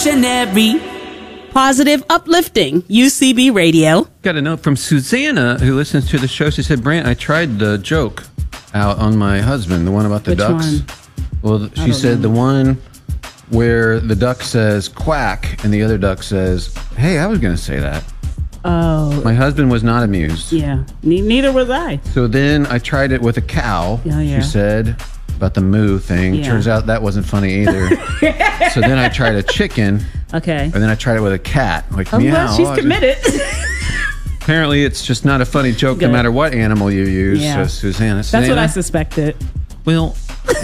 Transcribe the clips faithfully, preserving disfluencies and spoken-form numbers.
Positive, uplifting, U C B Radio. Got a note from Susanna, who listens to the show. She said, Brant, I tried the joke out on my husband, the one about the Which ducks. One? Well, she said know. the one where the duck says quack and the other duck says, hey, I was going to say that. Oh. My husband was not amused. Yeah, ne- neither was I. So then I tried it with a cow. Oh, yeah. She said about the moo thing. Yeah. Turns out that wasn't funny either. So then I tried a chicken. Okay. And then I tried it with a cat. Like, oh, meow. well, she's committed. Apparently, it's just not a funny joke Good. no matter what animal you use. Yeah. So, Susanna. That's Susanna, what I suspected. Well,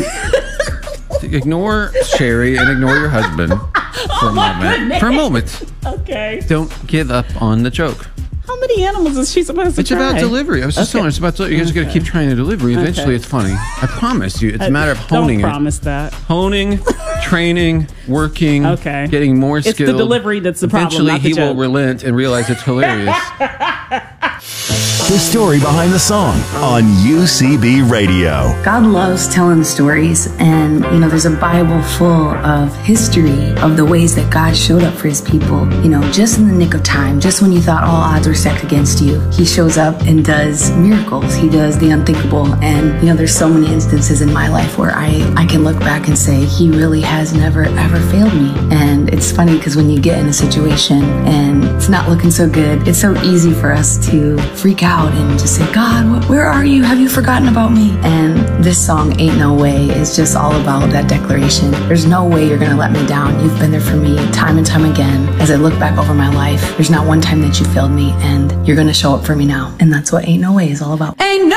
ignore Sherry and ignore your husband for oh a moment. Goodness. For a moment. Okay. Don't give up on the joke. How many animals is she supposed to It's try? about delivery. I was just okay. telling her it's about delivery. You guys okay. got to keep trying the delivery. Eventually, okay. it's funny. I promise you. It's a matter of Don't honing promise it. that. Honing, training, working, okay. getting more skilled. It's the delivery that's the problem. Eventually, not the he joke. will relent and realize it's hilarious. The story behind the song on U C B Radio. God loves telling stories, and you know, there's a Bible full of history of the ways that God showed up for his people. You know, just in the nick of time, just when you thought all odds were stacked against you, he shows up and does miracles. He does the unthinkable. And you know, there's so many instances in my life where I, I can look back and say, he really has never ever failed me. And it's funny because when you get in a situation and it's not looking so good, it's so easy for us to freak out and just say, God, where are you? Have you forgotten about me? And this song, Ain't No Way, is just all about that declaration. There's no way you're going to let me down. You've been there for me time and time again. As I look back over my life, there's not one time that you failed me, and you're going to show up for me now. And that's what Ain't No Way is all about. Ain't no